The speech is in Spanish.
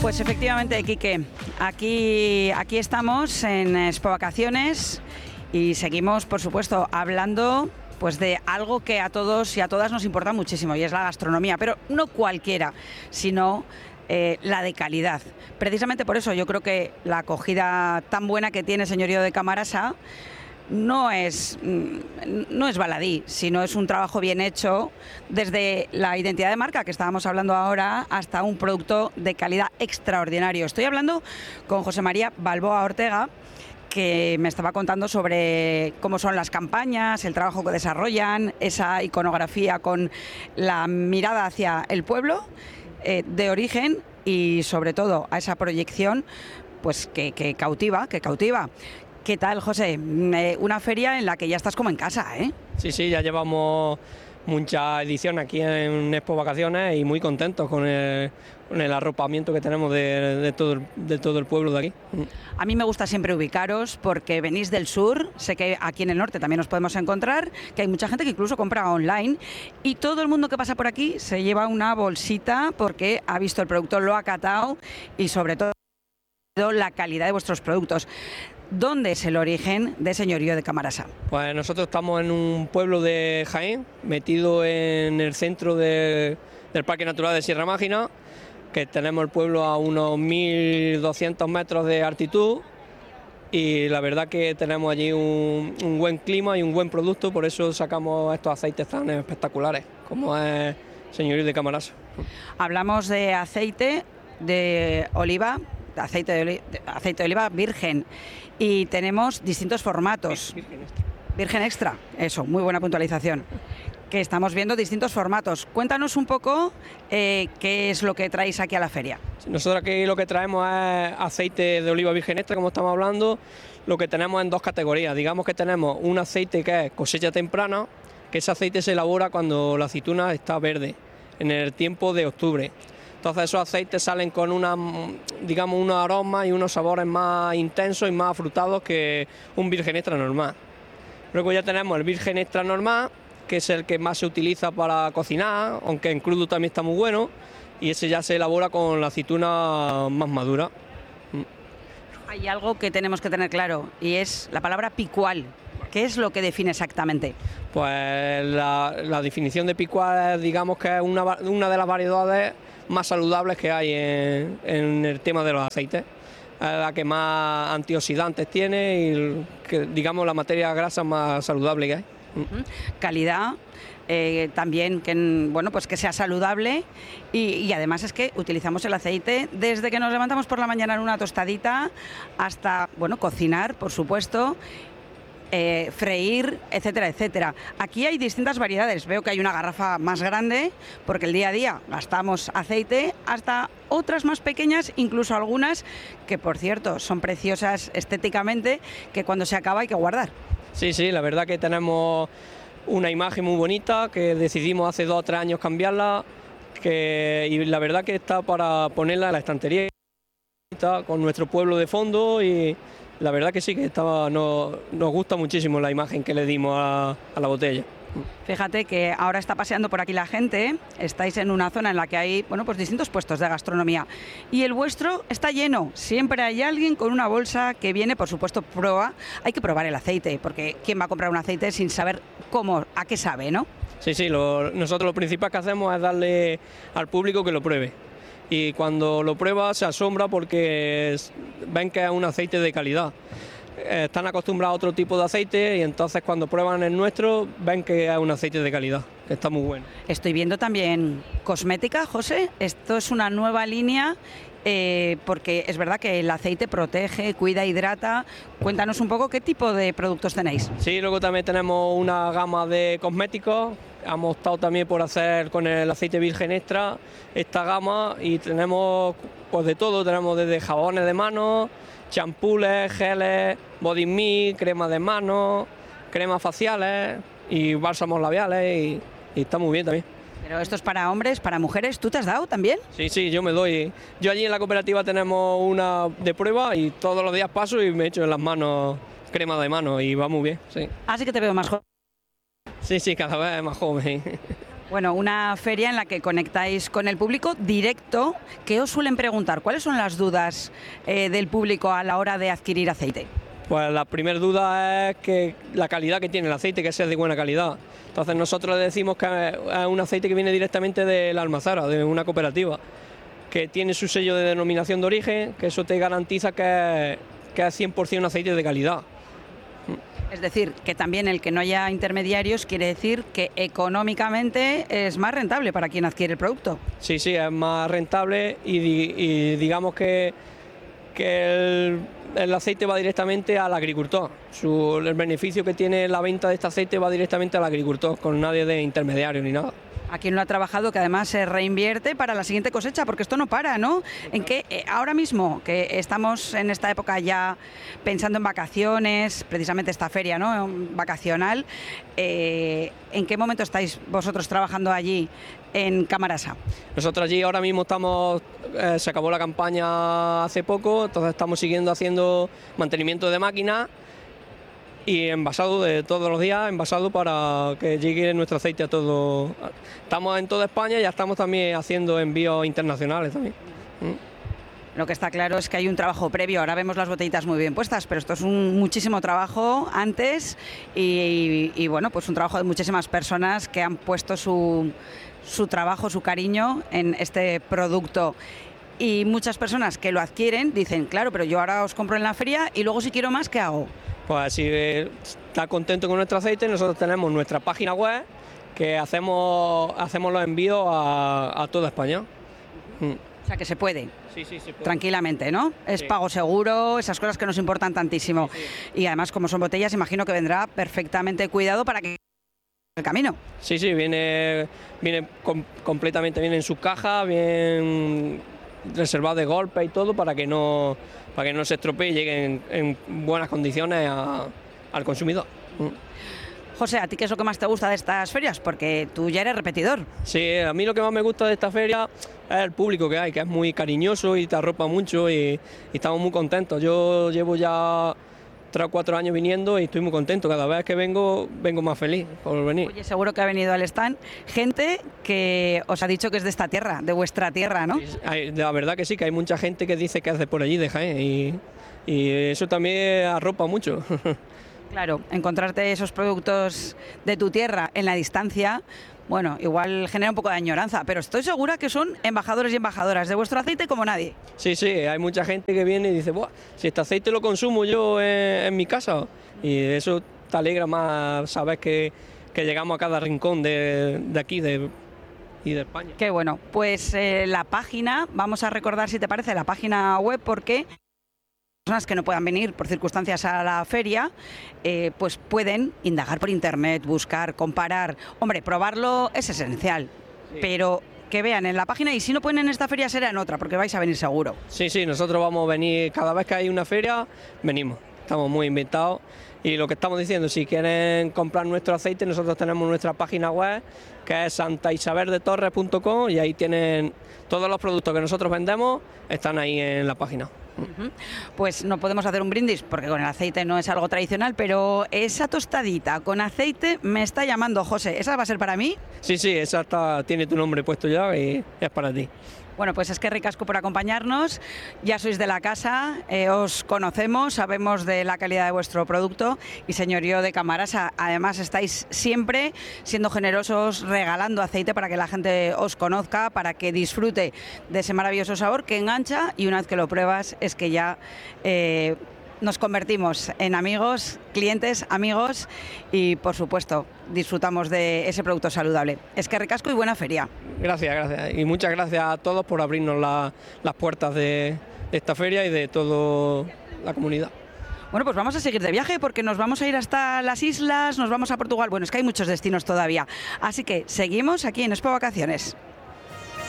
Pues efectivamente, Quique, aquí estamos en Expo Vacaciones y seguimos, por supuesto, hablando pues de algo que a todos y a todas nos importa muchísimo, y es la gastronomía, pero no cualquiera, sino la de calidad. Precisamente por eso yo creo que la acogida tan buena que tiene Señorío de Camarasa no es baladí, sino es un trabajo bien hecho, desde la identidad de marca que estábamos hablando ahora hasta un producto de calidad extraordinario. Estoy hablando con José María Balboa Ortega, que me estaba contando sobre cómo son las campañas, el trabajo que desarrollan, esa iconografía con la mirada hacia el pueblo de origen y sobre todo a esa proyección pues que cautiva. ¿Qué tal, José? Una feria en la que ya estás como en casa, ¿eh? Sí, ya llevamos muchas ediciones aquí en Expo Vacaciones y muy contentos con el arropamiento que tenemos de todo el pueblo de aquí. A mí me gusta siempre ubicaros porque venís del sur, sé que aquí en el norte también nos podemos encontrar, que hay mucha gente que incluso compra online y todo el mundo que pasa por aquí se lleva una bolsita porque ha visto el producto, lo ha catado y sobre todo la calidad de vuestros productos. ¿Dónde es el origen de Señorío de Camarasa? Pues nosotros estamos en un pueblo de Jaén, metido en el centro del Parque Natural de Sierra Mágina, que tenemos el pueblo a unos 1.200 metros de altitud y la verdad que tenemos allí un buen clima y un buen producto, por eso sacamos estos aceites tan espectaculares como es Señorío de Camarasa. Hablamos de aceite de oliva, aceite de oliva virgen, y tenemos distintos formatos. Virgen extra, eso, muy buena puntualización. Que estamos viendo distintos formatos. Cuéntanos un poco qué es lo que traéis aquí a la feria. Nosotros aquí lo que traemos es aceite de oliva virgen extra, como estamos hablando. Lo que tenemos en dos categorías. Digamos que tenemos un aceite que es cosecha temprana, que ese aceite se elabora cuando la aceituna está verde, en el tiempo de octubre. Entonces esos aceites salen con unos aromas y unos sabores más intensos y más afrutados que un virgen extra normal. Luego ya tenemos el virgen extra normal, que es el que más se utiliza para cocinar, aunque en crudo también está muy bueno, y ese ya se elabora con la aceituna más madura. Hay algo que tenemos que tener claro y es la palabra picual. ¿Qué es lo que define exactamente? Pues la definición de picual es, digamos, que es una de las variedades más saludables que hay en el tema de los aceites. Es la que más antioxidantes tiene y que, digamos, la materia grasa más saludable que hay. Calidad, también que sea saludable y además es que utilizamos el aceite desde que nos levantamos por la mañana en una tostadita hasta cocinar, por supuesto, freír, etcétera, etcétera. Aquí hay distintas variedades. Veo que hay una garrafa más grande porque el día a día gastamos aceite, hasta otras más pequeñas, incluso algunas que, por cierto, son preciosas estéticamente, que cuando se acaba hay que guardar. Sí, la verdad que tenemos una imagen muy bonita que decidimos hace 2 o 3 años cambiarla, y la verdad que está para ponerla en la estantería con nuestro pueblo de fondo, y la verdad que sí, que nos gusta muchísimo la imagen que le dimos a la botella. Fíjate que ahora está paseando por aquí la gente, estáis en una zona en la que hay distintos puestos de gastronomía y el vuestro está lleno, siempre hay alguien con una bolsa que viene, por supuesto, hay que probar el aceite, porque ¿quién va a comprar un aceite sin saber a qué sabe, no? Sí, nosotros lo principal que hacemos es darle al público que lo pruebe. Y cuando lo prueba se asombra porque ven que es un aceite de calidad. Están acostumbrados a otro tipo de aceite y entonces cuando prueban el nuestro ven que es un aceite de calidad, que está muy bueno. Estoy viendo también cosmética, José. Esto es una nueva línea porque es verdad que el aceite protege, cuida, hidrata. Cuéntanos un poco qué tipo de productos tenéis. Sí, luego también tenemos una gama de cosméticos. Hemos optado también por hacer con el aceite virgen extra esta gama y tenemos pues de todo, tenemos desde jabones de manos, champules, geles, body mist, crema de manos, cremas faciales y bálsamos labiales y está muy bien también. Pero esto es para hombres, para mujeres, ¿tú te has dado también? Sí, yo me doy. Yo allí en la cooperativa tenemos una de prueba y todos los días paso y me echo en las manos crema de manos y va muy bien, sí. Así que te veo más joven. Sí, cada vez más joven. Bueno, una feria en la que conectáis con el público directo. ¿Qué os suelen preguntar? ¿Cuáles son las dudas del público a la hora de adquirir aceite? Pues la primera duda es que la calidad que tiene el aceite, que sea de buena calidad. Entonces nosotros le decimos que es un aceite que viene directamente de la almazara, de una cooperativa, que tiene su sello de denominación de origen, que eso te garantiza que es 100% un aceite de calidad. Es decir, que también el que no haya intermediarios quiere decir que económicamente es más rentable para quien adquiere el producto. Sí, es más rentable y digamos que el aceite va directamente al agricultor. El beneficio que tiene la venta de este aceite va directamente al agricultor, con nadie de intermediario ni nada. A quien lo ha trabajado, que además se reinvierte para la siguiente cosecha, porque esto no para, ¿no? En que ahora mismo, que estamos en esta época ya pensando en vacaciones, precisamente esta feria, ¿no?, vacacional, ¿en qué momento estáis vosotros trabajando allí en Camarasa? Nosotros allí ahora mismo estamos, se acabó la campaña hace poco, entonces estamos siguiendo haciendo mantenimiento de máquinas y envasado de todos los días, envasado para que llegue nuestro aceite a todo. Estamos en toda España y ya estamos también haciendo envíos internacionales también. Lo que está claro es que hay un trabajo previo. Ahora vemos las botellitas muy bien puestas, pero esto es muchísimo trabajo antes y bueno, pues un trabajo de muchísimas personas que han puesto su trabajo, su cariño en este producto. Y muchas personas que lo adquieren dicen, claro, pero yo ahora os compro en la feria y luego si quiero más, ¿qué hago? Pues si está contento con nuestro aceite, nosotros tenemos nuestra página web que hacemos los envíos a toda España. O sea que se puede. Sí, se puede. Tranquilamente, ¿no? Es pago seguro, esas cosas que nos importan tantísimo. Sí. Y además, como son botellas, imagino que vendrá perfectamente cuidado para que el camino. Sí, viene completamente bien en sus cajas, bien reservado de golpe y todo para que no se estropee y lleguen en buenas condiciones al consumidor. José, ¿a ti qué es lo que más te gusta de estas ferias? Porque tú ya eres repetidor. Sí, a mí lo que más me gusta de esta feria es el público que hay, que es muy cariñoso y te arropa mucho y estamos muy contentos. Yo llevo ya 3 o 4 años viniendo y estoy muy contento. Cada vez que vengo más feliz por venir. Oye, seguro que ha venido al stand gente que os ha dicho que es de esta tierra, de vuestra tierra, ¿no? Sí, la verdad que sí, que hay mucha gente que dice que es de por allí, de Jaén, y eso también arropa mucho. Claro, encontrarte esos productos de tu tierra en la distancia, bueno, igual genera un poco de añoranza, pero estoy segura que son embajadores y embajadoras de vuestro aceite como nadie. Sí, hay mucha gente que viene y dice, buah, si este aceite lo consumo yo en mi casa, y eso te alegra más saber que llegamos a cada rincón de aquí y de España. Qué bueno, pues la página, vamos a recordar si te parece la página web, porque personas que no puedan venir por circunstancias a la feria, pues pueden indagar por internet, buscar, comparar. Hombre, probarlo es esencial, sí, pero que vean en la página, y si no pueden en esta feria será en otra, porque vais a venir seguro. Sí, nosotros vamos a venir, cada vez que hay una feria, venimos. Estamos muy invitados y lo que estamos diciendo, si quieren comprar nuestro aceite, nosotros tenemos nuestra página web, que es santaisabeldetorres.com, y ahí tienen todos los productos que nosotros vendemos, están ahí en la página. Pues no podemos hacer un brindis porque con el aceite no es algo tradicional, pero esa tostadita con aceite me está llamando, José. ¿Esa va a ser para mí? Sí, esa tiene tu nombre puesto ya y es para ti. Bueno, pues es que ricasco por acompañarnos, ya sois de la casa, os conocemos, sabemos de la calidad de vuestro producto y señorío de Camarasa, además estáis siempre siendo generosos, regalando aceite para que la gente os conozca, para que disfrute de ese maravilloso sabor que engancha, y una vez que lo pruebas es que ya nos convertimos en amigos, clientes, amigos, y por supuesto disfrutamos de ese producto saludable. Es que ricasco y buena feria. Gracias. Y muchas gracias a todos por abrirnos las puertas de esta feria y de toda la comunidad. Bueno, pues vamos a seguir de viaje porque nos vamos a ir hasta las islas, nos vamos a Portugal. Bueno, es que hay muchos destinos todavía. Así que seguimos aquí en Expo Vacaciones.